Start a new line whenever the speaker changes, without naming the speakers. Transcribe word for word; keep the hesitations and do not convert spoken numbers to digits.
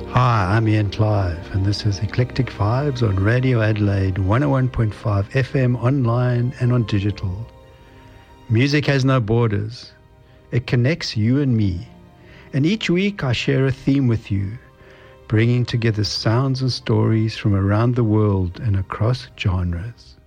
Hi, I'm Ian Clive, and this is Eclectic Vibes on Radio Adelaide one oh one point five F M, online and on digital. Music has no borders. It connects you and me. And each week I share a theme with you, bringing together sounds and stories from around the world and across genres.